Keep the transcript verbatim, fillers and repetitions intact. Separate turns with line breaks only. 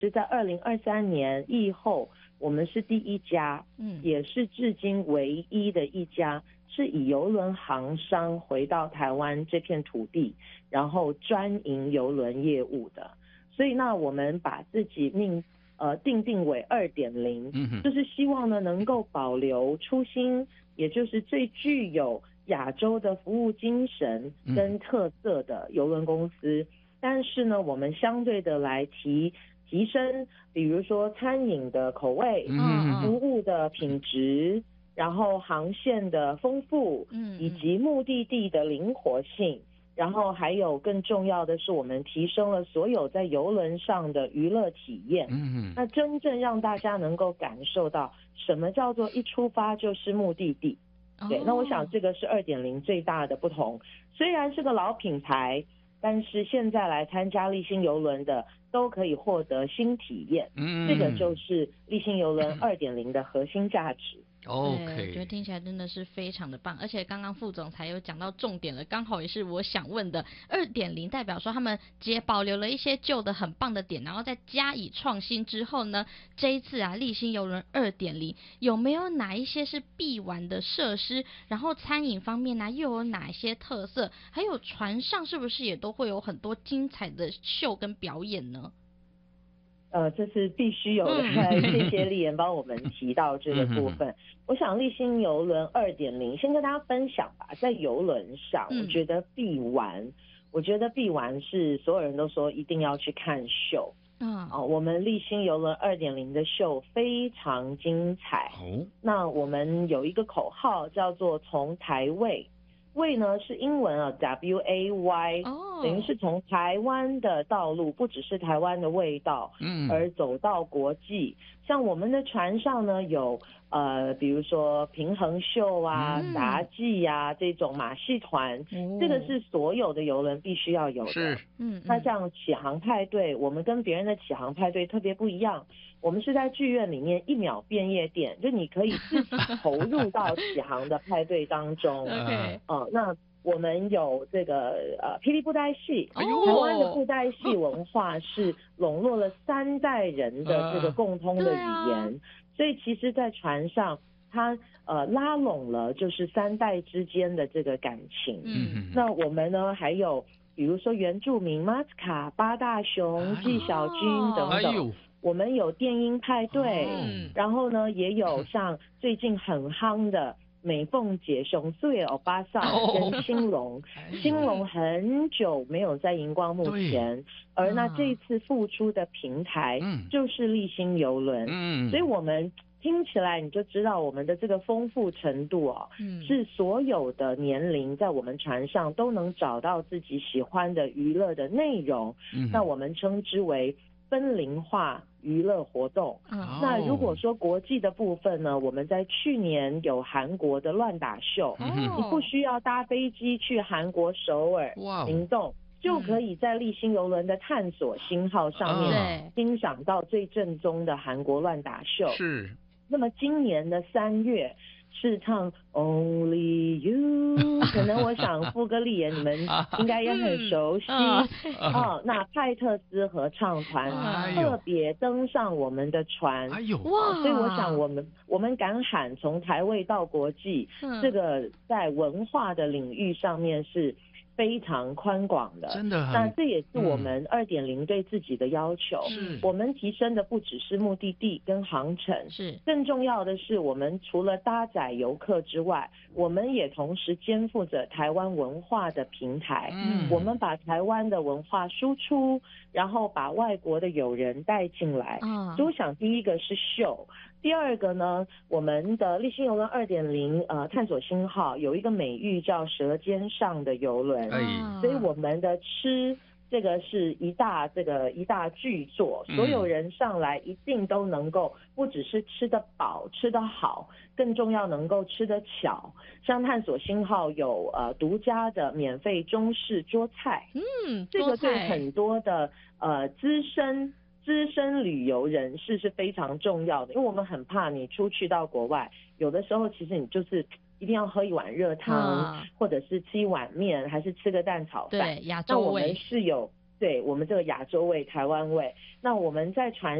是在二零二三年疫后，我们是第一家，嗯，也是至今唯一的一家是以邮轮航商回到台湾这片土地，然后专营邮轮业务的。所以那我们把自己命呃定定为 二点零， 就是希望呢能够保留初心，也就是最具有亚洲的服务精神跟特色的邮轮公司，但是呢我们相对的来提提升，比如说餐饮的口味，服务的品质，然后航线的丰富，以及目的地的灵活性，然后还有更重要的是我们提升了所有在邮轮上的娱乐体验，嗯，那真正让大家能够感受到什么叫做一出发就是目的地。对，那我想这个是 二点零 最大的不同。虽然是个老品牌，但是现在来参加立新邮轮的都可以获得新体验，嗯，这个就是立新邮轮 二点零 的核心价值。
OK， 我觉得听起来真的是非常的棒，而且刚刚副总裁有讲到重点了，刚好也是我想问的。 二点零 代表说他们也保留了一些旧的很棒的点，然后再加以创新之后呢，这一次啊立新邮轮 二点零 有没有哪一些是必玩的设施，然后餐饮方面呢又有哪一些特色，还有船上是不是也都会有很多精彩的秀跟表演呢？
呃，这是必须有的，嗯，谢谢丽妍帮我们提到这个部分。嗯，我想立新邮轮 二点零 先跟大家分享吧，在邮轮上，嗯，我觉得必玩，我觉得必玩是所有人都说一定要去看秀。嗯，哦，我们立新邮轮 二点零 的秀非常精彩。哦，那我们有一个口号叫做从台味。味呢是英文啊 W A Y， 等于是从台湾的道路，不只是台湾的味道，嗯，而走到国际。像我们的船上呢有呃，比如说平衡秀啊、杂技啊这种马戏团，嗯，这个是所有的邮轮必须要有的。是，嗯，那像启航派对，我们跟别人的启航派对特别不一样，我们是在剧院里面一秒变夜店，就你可以自己投入到启航的派对当中。OK，呃，那我们有这个呃霹雳布袋戏，哎，台湾的布袋戏文化是笼络了三代人的这个共通的语言，啊，所以其实在船上它呃拉拢了就是三代之间的这个感情。嗯，那我们呢还有比如说原住民马斯卡、八大熊、纪晓君等等，哎，我们有电音派对，嗯，然后呢也有像最近很夯的美凤姐、熊素也欧巴桑跟兴隆，兴隆很久没有在荧光幕前，而那这一次复出的平台就是立新邮轮，嗯，所以我们听起来你就知道我们的这个丰富程度哦，嗯，是所有的年龄在我们船上都能找到自己喜欢的娱乐的内容，嗯，那我们称之为分龄化娱乐活动。嗯，那如果说国际的部分呢，我们在去年有韩国的乱打秀，嗯，你不需要搭飞机去韩国首尔行动，就可以在立新邮轮的探索星号上面欣赏到最正宗的韩国乱打秀。是。那么今年的三月是唱 Only You， 可能我想副歌丽妍你们应该也很熟悉哦。那派特斯合唱团特别登上我们的船，哎呦哇！所以我想我们我们敢喊从台味到国际，这个在文化的领域上面是非常宽广的，真的很。那这也是我们 二点零 对自己的要求。是，我们提升的不只是目的地跟航程，是更重要的是，我们除了搭载游客之外，我们也同时肩负着台湾文化的平台。嗯，我们把台湾的文化输出，然后把外国的友人带进来。嗯，所以我想第一个是秀。第二个呢，我们的立新邮轮 二点零 呃探索星号有一个美誉叫舌尖上的邮轮，哎，所以我们的吃这个是一大这个一大巨作，所有人上来一定都能够不只是吃得饱吃得好，更重要能够吃得巧。像探索星号有呃独家的免费中式桌菜，嗯，这个对很多的呃资深资深旅游人士是非常重要的，因为我们很怕你出去到国外，有的时候其实你就是一定要喝一碗热汤，嗯，或者是吃一碗面，还是吃个蛋炒饭。对，亚洲味。那我们是有对我们这个亚洲味、台湾味。那我们在船